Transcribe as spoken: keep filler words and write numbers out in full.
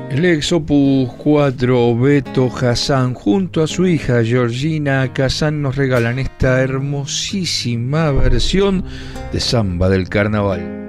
El ex Opus cuatro Beto Hassan junto a su hija Georgina Kazan nos regalan esta hermosísima versión de Samba del Carnaval.